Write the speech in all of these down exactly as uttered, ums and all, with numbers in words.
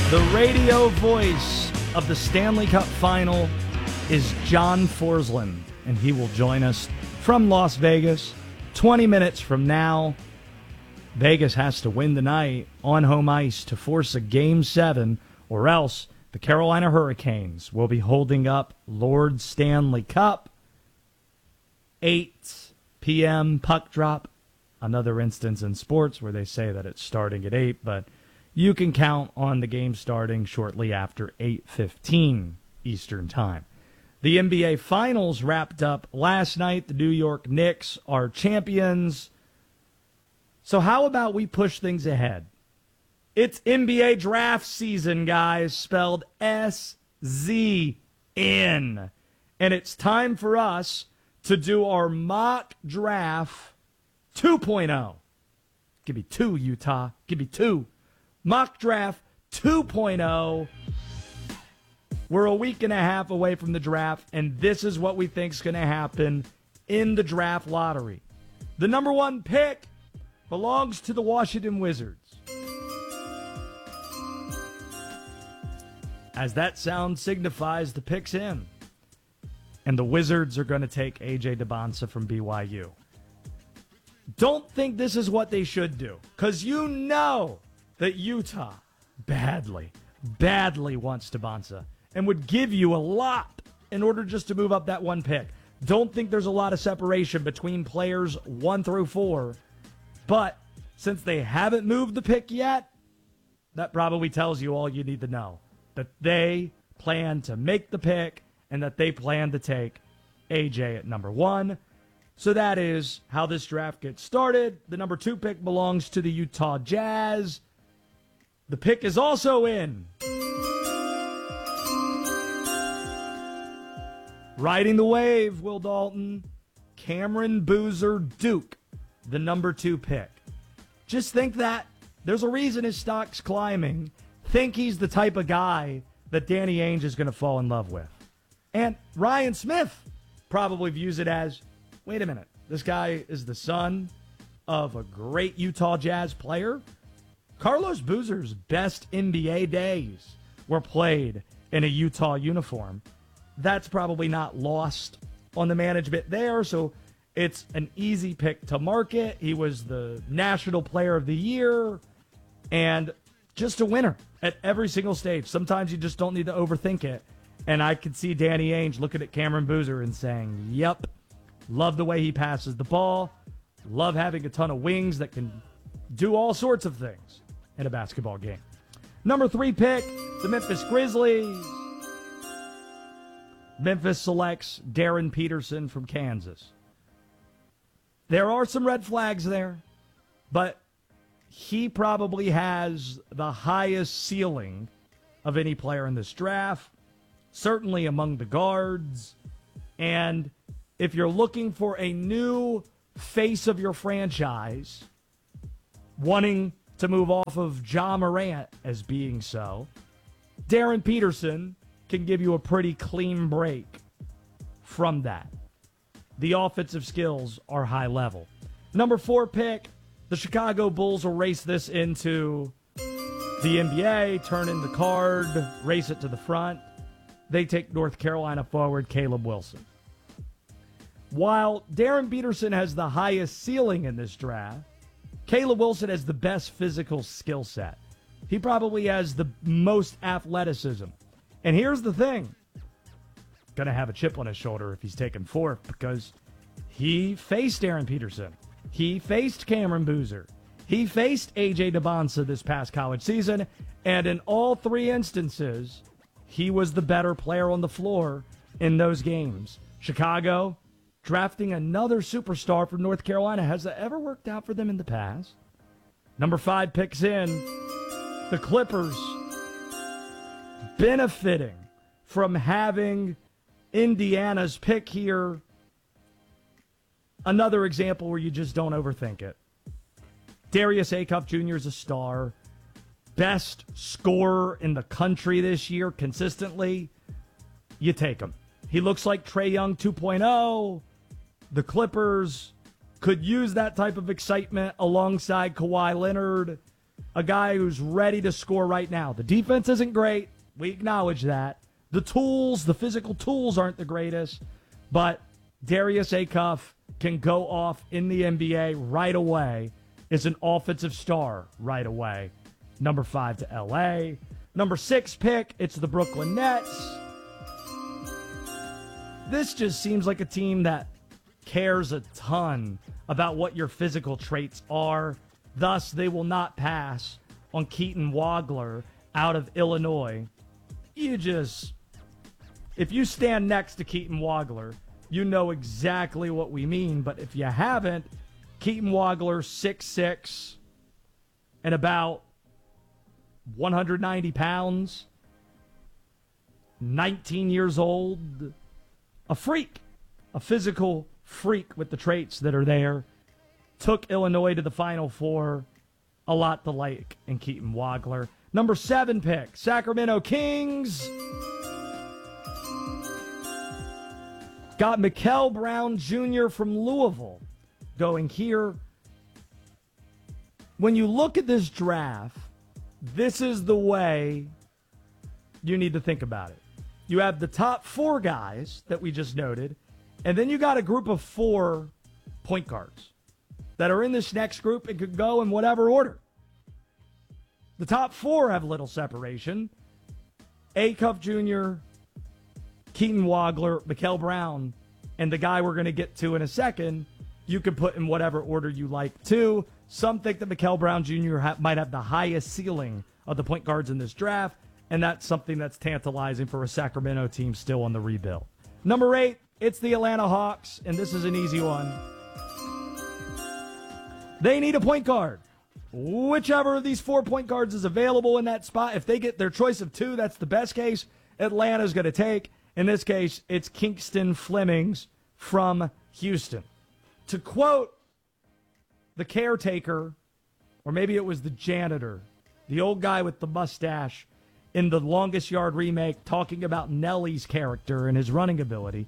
The radio voice of the Stanley Cup Final is John Forsland, and he will join us from Las Vegas twenty minutes from now. Vegas has to win tonight on home ice to force a Game seven, or else the Carolina Hurricanes will be holding up Lord Stanley Cup. eight p.m. puck drop. Another instance in sports where they say that it's starting at eight, but you can count on the game starting shortly after eight fifteen Eastern Time. The N B A Finals wrapped up last night. The New York Knicks are champions. So how about we push things ahead? It's N B A draft season, guys, spelled S Z N. And it's time for us to do our mock draft two point oh. Give me two, Utah. Give me two. Mock draft two point oh. We're a week and a half away from the draft, and this is what we think is going to happen in the draft lottery. The number one pick belongs to the Washington Wizards. As that sound signifies, the pick's in. And the Wizards are going to take A J Dybantsa from B Y U. Don't think this is what they should do, because you know that Utah badly, badly wants Dybantsa and would give you a lot in order just to move up that one pick. Don't think there's a lot of separation between players one through four, but since they haven't moved the pick yet, that probably tells you all you need to know, that they plan to make the pick and that they plan to take A J at number one. So that is how this draft gets started. The number two pick belongs to the Utah Jazz. The pick is also in. Riding the wave, Will Dalton. Cameron Boozer Duke, the number two pick. Just think that. There's a reason his stock's climbing. Think he's the type of guy that Danny Ainge is going to fall in love with. And Ryan Smith probably views it as, wait a minute, this guy is the son of a great Utah Jazz player. Carlos Boozer's best N B A days were played in a Utah uniform. That's probably not lost on the management there, so it's an easy pick to market. He was the National Player of the Year and just a winner at every single stage. Sometimes you just don't need to overthink it. And I could see Danny Ainge looking at Cameron Boozer and saying, yep, love the way he passes the ball, love having a ton of wings that can do all sorts of things in a basketball game. Number three pick, the Memphis Grizzlies. Memphis selects Darren Peterson from Kansas. There are some red flags there, but he probably has the highest ceiling of any player in this draft, certainly among the guards. And if you're looking for a new face of your franchise, wanting to move off of Ja Morant as being so, Darren Peterson can give you a pretty clean break from that. The offensive skills are high level. Number four pick, the Chicago Bulls will race this into the N B A, turn in the card, race it to the front. They take North Carolina forward Caleb Wilson. While Darren Peterson has the highest ceiling in this draft, Caleb Wilson has the best physical skill set. He probably has the most athleticism. And here's the thing. Going to have a chip on his shoulder if he's taken fourth because he faced Darren Peterson. He faced Cameron Boozer. He faced A J Dybantsa this past college season. And in all three instances, he was the better player on the floor in those games. Chicago drafting another superstar from North Carolina. Has that ever worked out for them in the past? Number five picks in. The Clippers benefiting from having Indiana's pick here. Another example where you just don't overthink it. Darius Acuff Junior is a star. Best scorer in the country this year consistently. You take him. He looks like Trae Young two point oh. The Clippers could use that type of excitement alongside Kawhi Leonard. a guy who's ready to score right now. The defense isn't great. We acknowledge that. The tools, the physical tools aren't the greatest, but Darius Acuff can go off in the N B A right away, is an offensive star right away. Number five to L A. Number six pick, it's the Brooklyn Nets. This just seems like a team that cares a ton about what your physical traits are. Thus, they will not pass on Keaton Wagler out of Illinois. You just, if you stand next to Keaton Wagler, you know exactly what we mean. But if you haven't, Keaton Wagler, six six and about one hundred ninety pounds, nineteen years old, a freak, a physical freak with the traits that are there. Took Illinois to the Final Four. A lot to like in Keaton Wagler. Number seven pick, Sacramento Kings. Got Mikel Brown Junior from Louisville going here. When you look at this draft, this is the way you need to think about it. You have the top four guys that we just noted, and then you got a group of four point guards that are in this next group and could go in whatever order. The top four have little separation. Acuff Junior, Keaton Wagler, Mikel Brown, and the guy we're going to get to in a second, you can put in whatever order you like too. Some think that Mikel Brown Junior ha- might have the highest ceiling of the point guards in this draft, and that's something that's tantalizing for a Sacramento team still on the rebuild. Number eight, it's the Atlanta Hawks, and this is an easy one. They need a point guard. Whichever of these four point guards is available in that spot, if they get their choice of two, that's the best case Atlanta's going to take. In this case, it's Kingston Flemings from Houston. To quote the caretaker, or maybe it was the janitor, the old guy with the mustache in the Longest Yard remake, talking about Nelly's character and his running ability,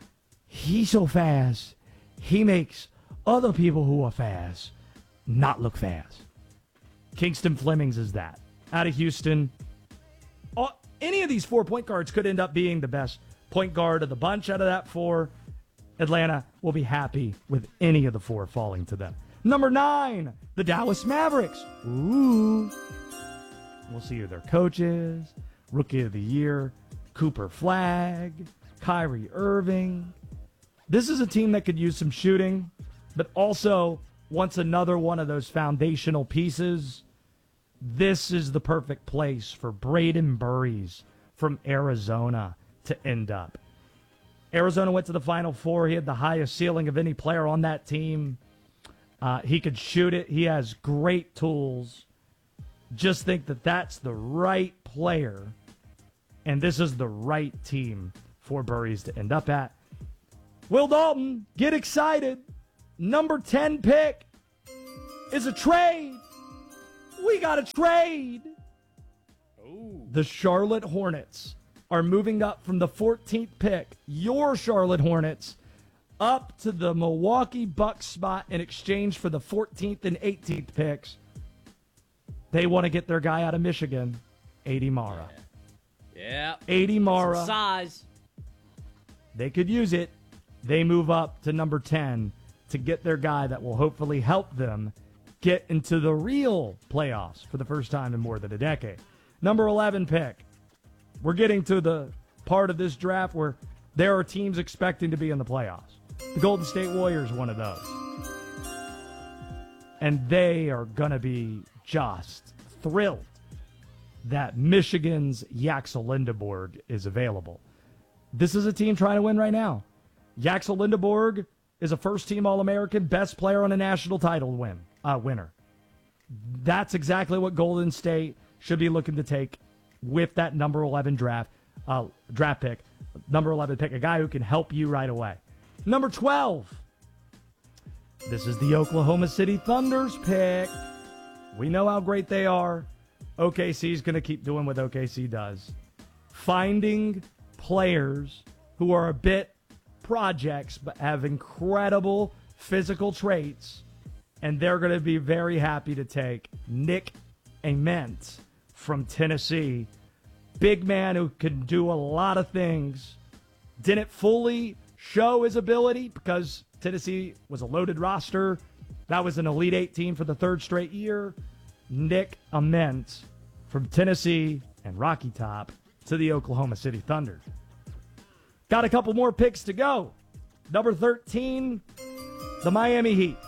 he's so fast, he makes other people who are fast not look fast. Kingston Flemings is that. Out of Houston. Oh, any of these four point guards could end up being the best point guard of the bunch out of that four. Atlanta will be happy with any of the four falling to them. Number nine, the Dallas Mavericks. Ooh. We'll see who their coach is. Rookie of the Year, Cooper Flagg, Kyrie Irving. This is a team that could use some shooting, but also wants another one of those foundational pieces. This is the perfect place for Braden Burries from Arizona to end up. Arizona went to the Final Four. He had the highest ceiling of any player on that team. Uh, he could shoot it. He has great tools. Just think that that's the right player, and this is the right team for Burries to end up at. Will Dalton, get excited. Number ten pick is a trade. We got a trade. Ooh. The Charlotte Hornets are moving up from the fourteenth pick, your Charlotte Hornets, up to the Milwaukee Bucks spot in exchange for the fourteenth and eighteenth picks. They want to get their guy out of Michigan, Adi Mara. Yeah. Adi Mara. Some size. They could use it. They move up to number ten to get their guy that will hopefully help them get into the real playoffs for the first time in more than a decade. Number eleven pick. We're getting to the part of this draft where there are teams expecting to be in the playoffs. The Golden State Warriors, one of those. And they are going to be just thrilled that Michigan's Yaxel Lindeborg is available. This is a team trying to win right now. Yaxel Lindeborg is a first-team All-American, best player on a national title win, uh, winner. That's exactly what Golden State should be looking to take with that number eleven draft uh, draft pick. Number eleven pick, a guy who can help you right away. Number twelve. This is the Oklahoma City Thunder's pick. We know how great they are. O K C is going to keep doing what O K C does. Finding players who are a bit projects but have incredible physical traits, and they're going to be very happy to take Nick Ament from Tennessee. Big man who can do a lot of things. Didn't fully show his ability because Tennessee was a loaded roster. That was an Elite Eight team for the third straight year. Nick Ament from Tennessee and Rocky Top to the Oklahoma City Thunder. Got a couple more picks to go. Number thirteen, the Miami Heat.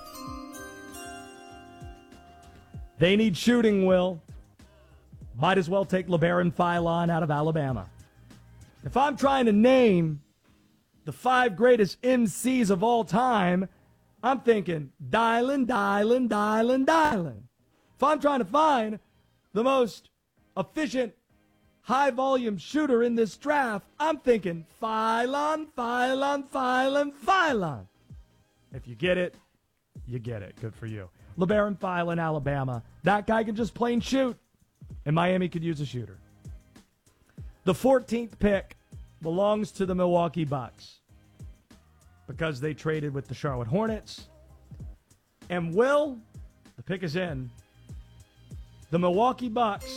They need shooting, Will. Might as well take LeBaron Philon out of Alabama. If I'm trying to name the five greatest M Cs of all time, I'm thinking dialing, dialing, dialing, dialing. If I'm trying to find the most efficient, high-volume shooter in this draft, I'm thinking Philon, Philon, Philon, Philon. If you get it, you get it. Good for you. LeBaron Philon, Alabama. That guy can just plain shoot, and Miami could use a shooter. The fourteenth pick belongs to the Milwaukee Bucks because they traded with the Charlotte Hornets. And Will, the pick is in. The Milwaukee Bucks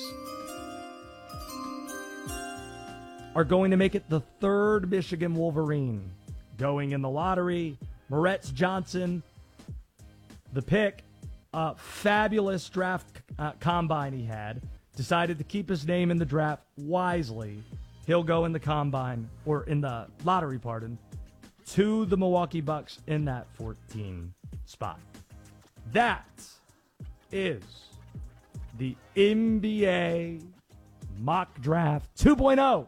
are going to make it the third Michigan Wolverine going in the lottery. Moretz Johnson, the pick, a fabulous draft uh, combine he had, decided to keep his name in the draft wisely. He'll go in the combine, or in the lottery, pardon, to the Milwaukee Bucks in that fourteen spot. That is the N B A mock draft two point oh.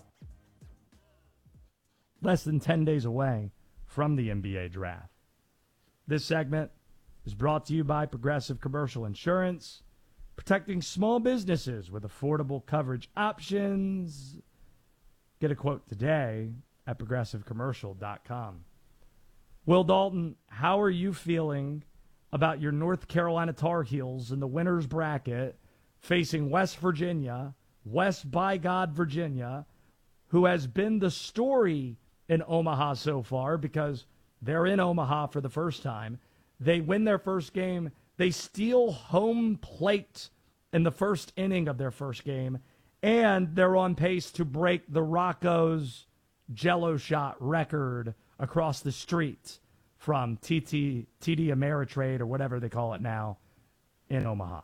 Less than ten days away from the N B A draft. This segment is brought to you by Progressive Commercial Insurance, protecting small businesses with affordable coverage options. Get a quote today at progressive commercial dot com. Will Dalton, how are you feeling about your North Carolina Tar Heels in the winner's bracket facing West Virginia, West by God Virginia, who has been the story in Omaha so far because they're in Omaha for the first time. They win their first game. They steal home plate in the first inning of their first game, and they're on pace to break the Rocco's Jello shot record across the street from T T, T D Ameritrade or whatever they call it now in Omaha.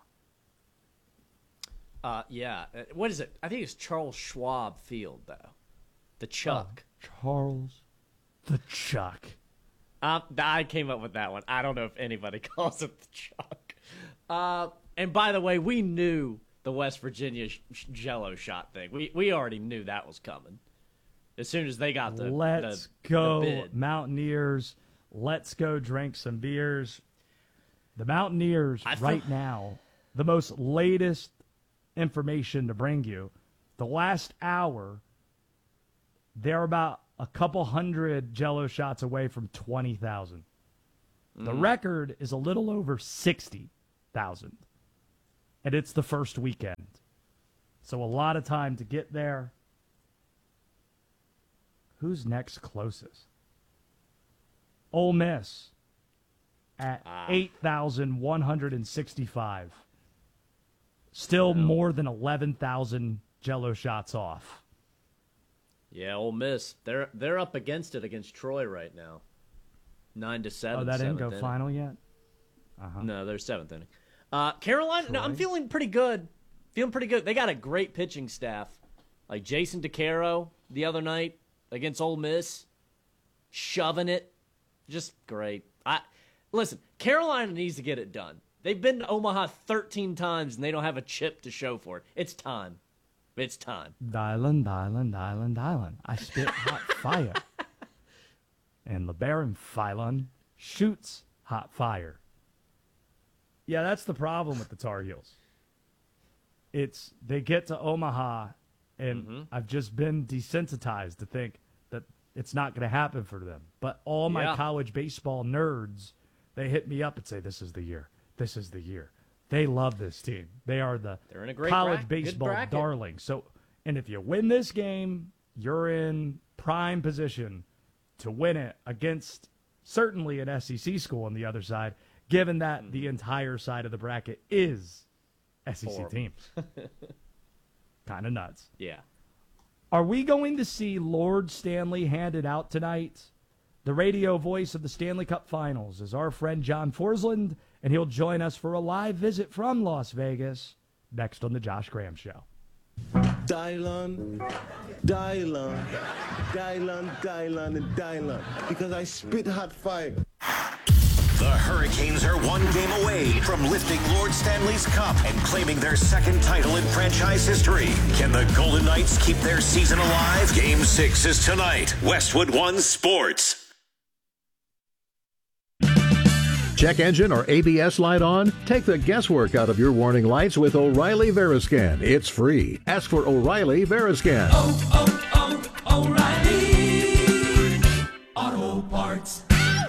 Uh, yeah. Uh, What is it? I think it's Charles Schwab Field, though. The Chuck. Oh, Charles the Chuck. Um, I came up with that one. I don't know if anybody calls it the Chuck. Uh, and by the way, we knew the West Virginia sh- sh- Jello shot thing. We we already knew that was coming. As soon as they got the Let's the, go, the bid. Mountaineers. Let's go drink some beers. The Mountaineers I feel- right now, the most latest information to bring you, the last hour, they're about a couple hundred Jello shots away from twenty thousand. The record is a little over sixty thousand. And it's the first weekend. So a lot of time to get there. Who's next closest? Ole Miss at Ah. eight thousand one hundred sixty-five. Still more than eleven thousand Jello shots off. Yeah, Ole Miss. They're they're up against it against Troy right now. Nine to seven. Oh, that didn't go seventh inning. final yet? Uh-huh. No, they're seventh inning. Uh, Carolina. No, I'm Troy? feeling pretty good. Feeling pretty good. They got a great pitching staff, like Jason DeCaro the other night against Ole Miss, shoving it, just great. I listen. Carolina needs to get it done. They've been to Omaha thirteen times and they don't have a chip to show for it. It's time. It's time. Dylan, Dylan, Dylan, Dylan. I spit hot fire. And LeBaron Philon shoots hot fire. Yeah, that's the problem with the Tar Heels. It's they get to Omaha, and Mm-hmm. I've just been desensitized to think that it's not going to happen for them. But all my Yeah. college baseball nerds, they hit me up and say, this is the year. This is the year. They love this team. They are the They're in a great college bracket- good baseball bracket. darling. So, and if you win this game, you're in prime position to win it against certainly an S E C school on the other side, given that the entire side of the bracket is S E C Horrible. teams. Kind of nuts. Yeah. Are we going to see Lord Stanley handed out tonight? The radio voice of the Stanley Cup Finals is our friend John Forsland, and he'll join us for a live visit from Las Vegas next on the Josh Graham Show. Dylon, Dylon, Dylon, Dylon, and Dylon, because I spit hot fire. The Hurricanes are one game away from lifting Lord Stanley's Cup and claiming their second title in franchise history. Can the Golden Knights keep their season alive? Game six is tonight. Westwood One Sports. Check engine or A B S light on? Take the guesswork out of your warning lights with O'Reilly Veriscan. It's free. Ask for O'Reilly Veriscan. Oh, oh, oh, O'Reilly Auto Parts.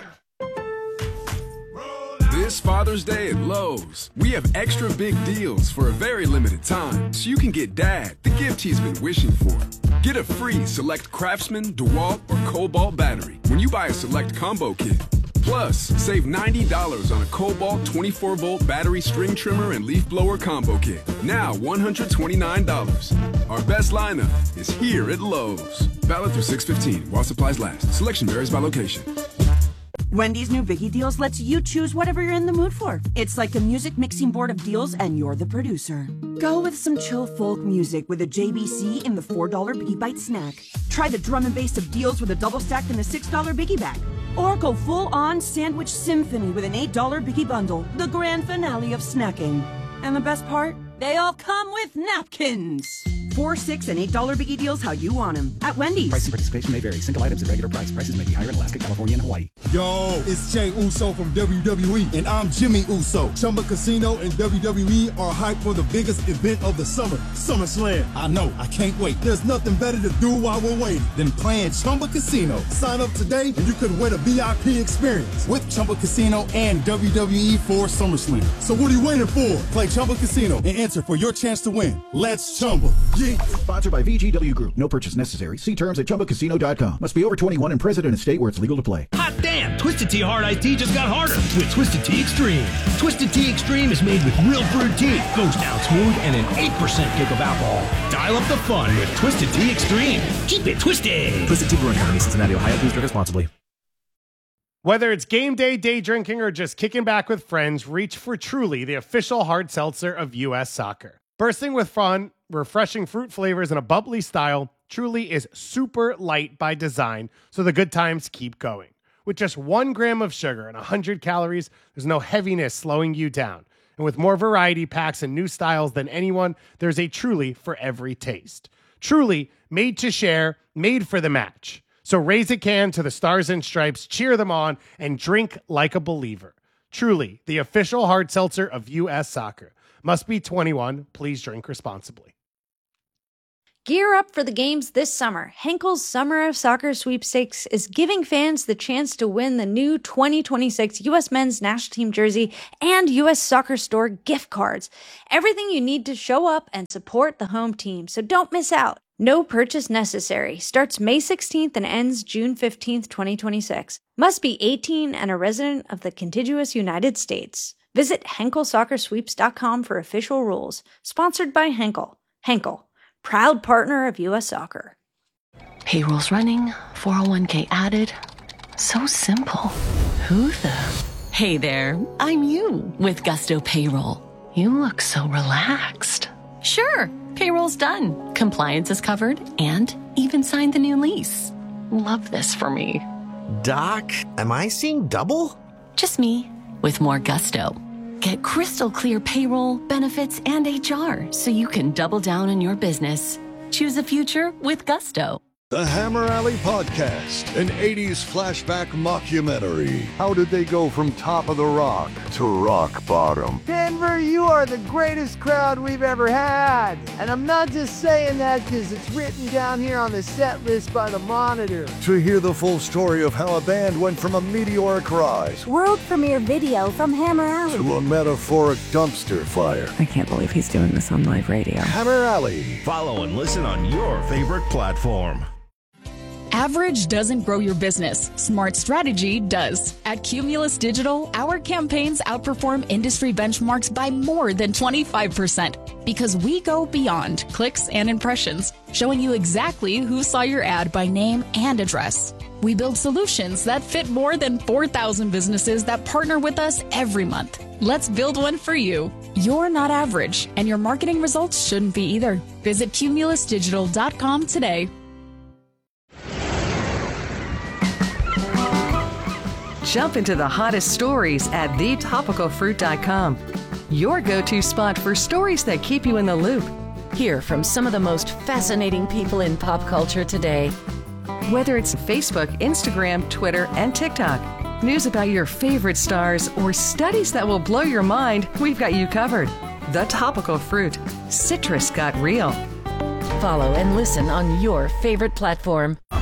This Father's Day at Lowe's, we have extra big deals for a very limited time, so you can get Dad the gift he's been wishing for. Get a free Select Craftsman, DeWalt, or Cobalt battery when you buy a Select Combo Kit. Plus, save ninety dollars on a Cobalt twenty-four volt battery string trimmer and leaf blower combo kit. Now one hundred twenty-nine dollars. Our best lineup is here at Lowe's. Valid through six fifteen while supplies last. Selection varies by location. Wendy's new Biggie Deals lets you choose whatever you're in the mood for. It's like a music mixing board of deals, and you're the producer. Go with some chill folk music with a J B C in the four dollar Biggie Bite snack. Try the drum and bass of deals with a double stack in the six dollar Biggie Bag. Or go full-on sandwich symphony with an eight dollar Biggie Bundle, the grand finale of snacking. And the best part? They all come with napkins. Four, six, and eight dollar Biggie Deals how you want them at Wendy's. Price and participation may vary. Single items at regular price. Prices may be higher in Alaska, California, and Hawaii. Yo, it's Jay Uso from W W E, and I'm Jimmy Uso. Chumba Casino and W W E are hyped for the biggest event of the summer, SummerSlam. I know, I can't wait. There's nothing better to do while we're waiting than playing Chumba Casino. Sign up today, and you could win a V I P experience with Chumba Casino and W W E for SummerSlam. So what are you waiting for? Play Chumba Casino and enter for your chance to win. Let's Chumba. Yeah. Sponsored by V G W Group. No purchase necessary. See terms at chumba casino dot com. Must be over twenty-one and present in a state where it's legal to play. Hot damn! Twisted Tea Hard Iced Tea just got harder with Twisted Tea Extreme. Twisted Tea Extreme is made with real brewed tea, goes down smooth, and an eight percent kick of alcohol. Dial up the fun with Twisted Tea Extreme. Keep it twisted. Twisted Tea Brewing Company, Cincinnati, Ohio. Please drink responsibly. Whether it's game day, day drinking, or just kicking back with friends, reach for Truly, the official hard seltzer of U S Soccer. Bursting with fun, refreshing fruit flavors, and a bubbly style, Truly is super light by design, so the good times keep going. With just one gram of sugar and one hundred calories, there's no heaviness slowing you down. And with more variety packs and new styles than anyone, there's a Truly for every taste. Truly, made to share, made for the match. So raise a can to the Stars and Stripes, cheer them on, and drink like a believer. Truly, the official hard seltzer of U S Soccer. Must be twenty-one. Please drink responsibly. Gear up for the games this summer. Henkel's Summer of Soccer Sweepstakes is giving fans the chance to win the new twenty twenty-six U S Men's National Team jersey and U S Soccer Store gift cards. Everything you need to show up and support the home team, so don't miss out. No purchase necessary. Starts May sixteenth and ends June fifteenth, twenty twenty-six. Must be eighteen and a resident of the contiguous United States. Visit Henkel Soccer Sweeps dot com for official rules. Sponsored by Henkel. Henkel, proud partner of U S Soccer. Payroll's running, four oh one k added. So simple. Who the? Hey there, I'm you with Gusto Payroll. You look so relaxed. Sure, payroll's done. Compliance is covered and even signed the new lease. Love this for me. Doc, am I seeing double? Just me. With more gusto. Get crystal clear payroll, benefits, and H R so you can double down on your business. Choose a future with gusto. The Hammer Alley Podcast, an eighties flashback mockumentary. How did they go from top of the rock to rock bottom? Denver, you are the greatest crowd we've ever had. And I'm not just saying that because it's written down here on the set list by the Monitor. To hear the full story of how a band went from a meteoric rise, world premiere video from Hammer Alley, to a metaphoric dumpster fire. I can't believe he's doing this on live radio. Hammer Alley. Follow and listen on your favorite platform. Average doesn't grow your business. Smart strategy does. At Cumulus Digital, our campaigns outperform industry benchmarks by more than twenty-five percent because we go beyond clicks and impressions, showing you exactly who saw your ad by name and address. We build solutions that fit more than four thousand businesses that partner with us every month. Let's build one for you. You're not average, and your marketing results shouldn't be either. Visit cumulus digital dot com today. Jump into the hottest stories at the topical fruit dot com. Your go-to spot for stories that keep you in the loop. Hear from some of the most fascinating people in pop culture today. Whether it's Facebook, Instagram, Twitter, and TikTok, news about your favorite stars, or studies that will blow your mind, we've got you covered. The Topical Fruit. Citrus got real. Follow and listen on your favorite platform.